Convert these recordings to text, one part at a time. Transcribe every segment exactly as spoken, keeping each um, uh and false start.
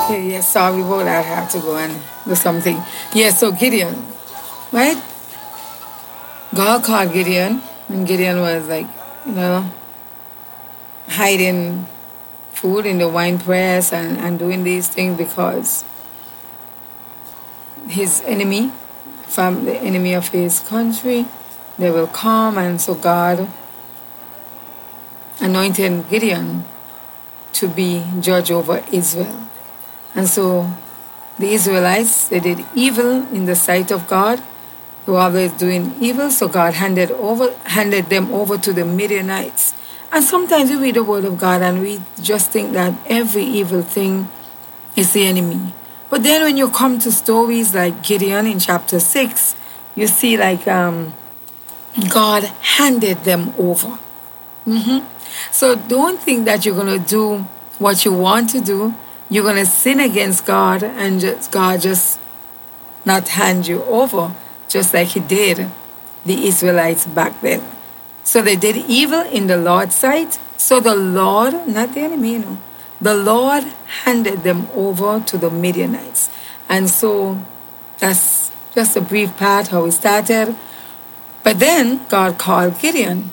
Okay, yes, sorry about that. I have to go and do something. Yeah, so Gideon, right? God called Gideon, and Gideon was like, you know, hiding food in the wine press and, and doing these things because his enemy, from the enemy of his country, they will come. And so God anointed Gideon to be judge over Israel. And so the Israelites, they did evil in the sight of God. They were always doing evil, so God handed over handed them over to the Midianites. And sometimes we read the word of God and we just think that every evil thing is the enemy. But then when you come to stories like Gideon in chapter six, you see like um, God handed them over. Mm-hmm. So don't think that you're going to do what you want to do. You're going to sin against God and just, God just not hand you over, just like he did the Israelites back then. So they did evil in the Lord's sight. So the Lord, not the enemy, you know, the Lord handed them over to the Midianites. And so that's just a brief part how it started. But then God called Gideon.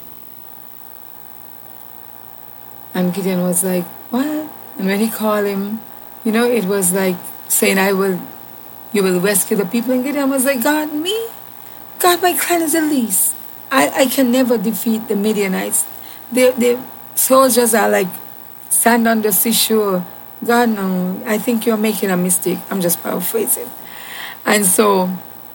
And Gideon was like, what? And when he called him, you know, it was like saying, I will, you will rescue the people. And Gideon was like, God, me? God, my clan is the least. I, I can never defeat the Midianites. The, the soldiers are like sand on the seashore. God, no, I think you're making a mistake. I'm just paraphrasing. And so,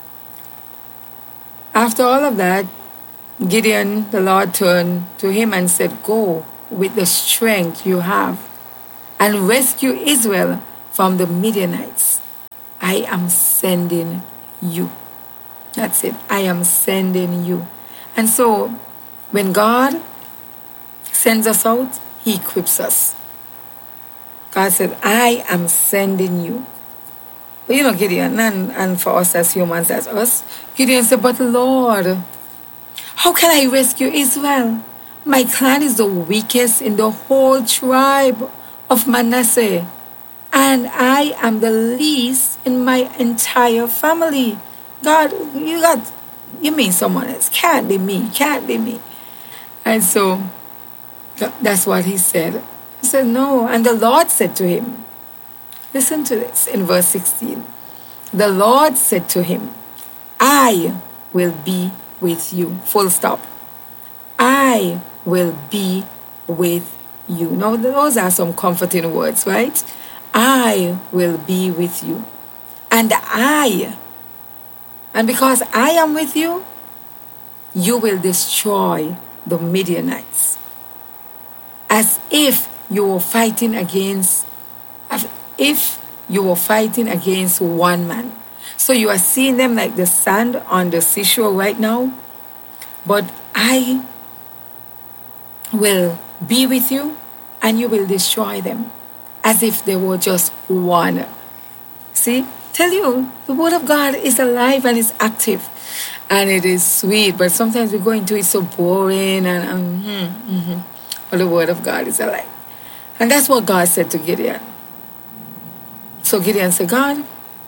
after all of that, Gideon, the Lord turned to him and said, go with the strength you have and rescue Israel from the Midianites. I am sending you. That's it. I am sending you. And so, when God sends us out, he equips us. God said, I am sending you. But you know, Gideon, and, and for us as humans, as us, Gideon said, but Lord, how can I rescue Israel? My clan is the weakest in the whole tribe of Manasseh, and I am the least in my entire family. God, you got, you mean someone else. Can't be me, can't be me. And so, that's what he said. He said, no. And the Lord said to him, listen to this in verse sixteen. The Lord said to him, I will be with you. Full stop. I will be with you. Now, those are some comforting words, right? I will be with you. And I, and because I am with you, you will destroy the Midianites. As if you were fighting against, as if you were fighting against one man. So you are seeing them like the sand on the seashore right now. But I will be with you and you will destroy them as if they were just one. See, tell you, the word of God is alive and is active and it is sweet, but sometimes we go into it so boring and um, mm-hmm, mm-hmm. But the word of God is alive. And that's what God said to Gideon. So Gideon said, God,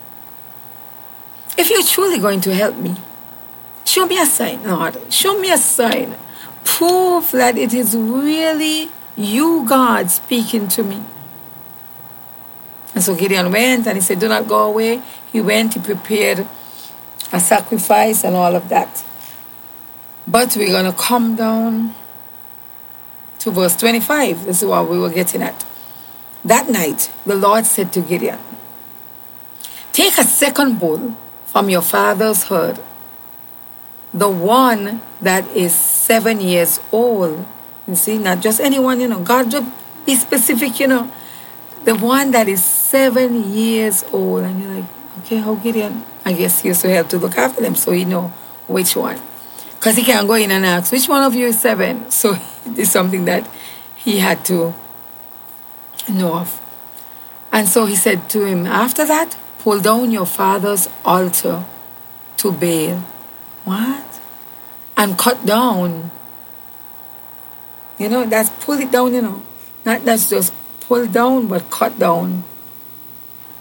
if you're truly going to help me, show me a sign, Lord. Show me a sign. Prove that it is really you, God, speaking to me. And so Gideon went and he said, do not go away. He went, he prepared a sacrifice and all of that. But we're going to come down to verse twenty-five. This is what we were getting at. That night, the Lord said to Gideon, take a second bull from your father's herd, the one that is seven years old. You see, not just anyone, you know. God, just be specific, you know. The one that is seven years old. And you're like, okay, how Gideon? I guess he used to have to look after them so he know which one. Because he can't go in and ask, which one of you is seven? So it's something that he had to know of. And so he said to him, after that, pull down your father's altar to Baal. What? And cut down. You know, that's pull it down, you know. Not that's just pull down, but cut down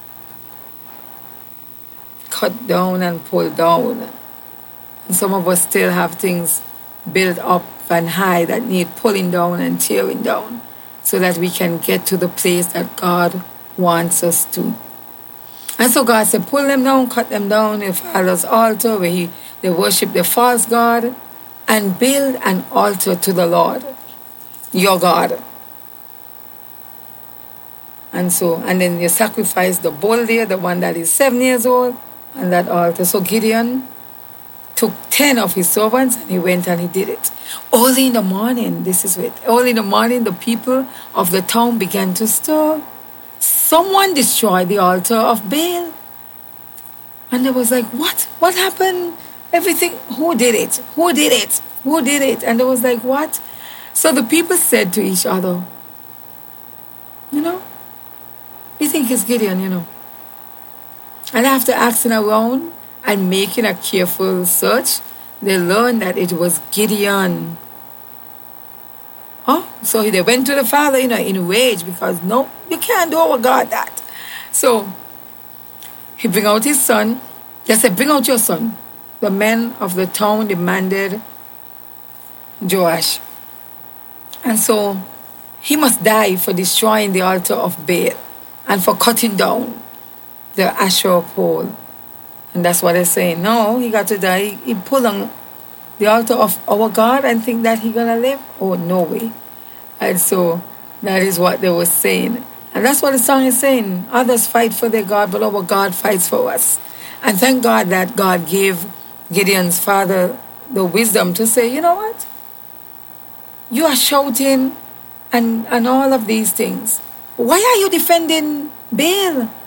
cut down and pull down. And some of us still have things built up and high that need pulling down and tearing down so that we can get to the place that God wants us to. And so God said, pull them down, cut them down, the father's altar where he, they worship the false God, and build an altar to the Lord, your God. And so, and then you sacrifice the bull there, the one that is seven years old, on that altar. So Gideon took ten of his servants and he went and he did it. Early in the morning, this is it. Early in the morning, the people of the town began to stir. Someone destroyed the altar of Baal. And they was like, what? What happened? Everything, who did it? Who did it? Who did it? And they was like, what? So the people said to each other, you know, we think it's Gideon, you know. And after asking around and making a careful search, they learned that it was Gideon. Oh, so they went to the father, you know, in rage because no, you can't do our God that. So he bring out his son. They said, bring out your son. The men of the town demanded Joash. And so he must die for destroying the altar of Baal and for cutting down the Asherah pole. And that's what they're saying. No, he got to die. He pulled on the altar of our God and think that he's going to live? Oh, no way. And so that is what they were saying. And that's what the song is saying. Others fight for their God, but our God fights for us. And thank God that God gave Gideon's father the wisdom to say, you know what? You are shouting and, and all of these things. Why are you defending Baal?